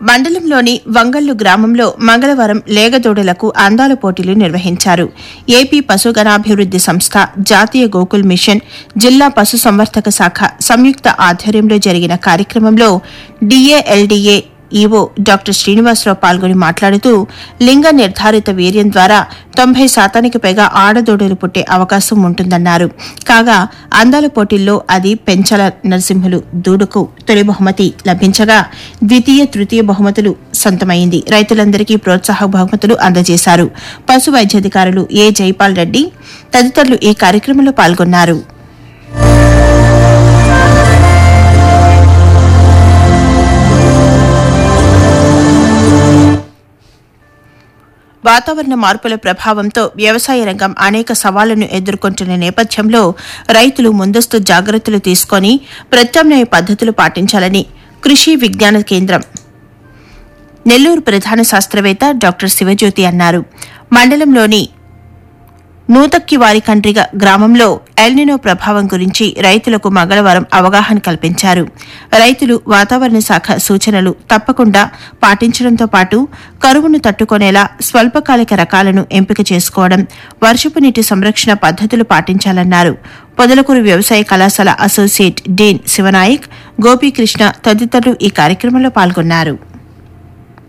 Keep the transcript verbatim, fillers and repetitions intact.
మండలంలోని వంగల్లు గ్రామంలో మంగళవారం లేగదూడలకు అందాల పోటీలు నిర్వహించారు. ఏపీ పశుగణాభివృద్ది సంస్థ, జాతీయ గోకుల్ మిషన్, జిల్లా పశుసంవర్ధక శాఖ సంయుక్త ఆధ్వర్యంలో జరిగిన కార్యక్రమంలో డీఏఎల్డీఏ ఈవో డాక్టర్ శ్రీనివాసరావు పాల్గొని మాట్లాడుతూ లింగ నిర్ధారిత వీర్యం ద్వారా తొంభై శాతానికి పైగా ఆడదూడలు పుట్టే అవకాశం ఉంటుందన్నారు. కాగా అందాల పోటీల్లో అది పెంచల నరసింహులు దూడకు తొలి బహుమతి లభించగా ద్వితీయ, తృతీయ బహుమతులు సొంతమైంది. రైతులందరికీ ప్రోత్సాహ బహుమతులు అందజేశారు. పశు వైద్యాధికారులు ఏ జైపాల్ రెడ్డి తదితరులు ఈ కార్యక్రమంలో పాల్గొన్నారు. వాతావరణ మార్పుల ప్రభావంతో వ్యవసాయ రంగం అనేక సవాళ్లను ఎదుర్కొంటున్న నేపథ్యంలో రైతులు ముందస్తు జాగ్రత్తలు తీసుకుని ప్రత్యామ్నాయ పద్దతులు పాటించాలని కృషి విజ్ఞాన కేంద్రం నెల్లూరు ప్రధాన శాస్త్రవేత్త డాక్టర్ శివజ్యోతి అన్నారు. మండలంలోని నూతక్కివారికండ్రిగ గ్రామంలో ఎల్నినో ప్రభావం గురించి రైతులకు మంగళవారం అవగాహన కల్పించారు. రైతులు వాతావరణ శాఖ సూచనలు తప్పకుండా పాటించడంతో పాటు కరువును తట్టుకునేలా స్వల్పకాలిక రకాలను ఎంపిక చేసుకోవడం, వర్షపు నీటి సంరక్షణ పద్దతులు పాటించాలన్నారు. పొదలకూరు వ్యవసాయ కళాశాల అసోసియేట్ డీన్ శివనాయక్, గోపీకృష్ణ తదితరులు ఈ కార్యక్రమంలో పాల్గొన్నారు.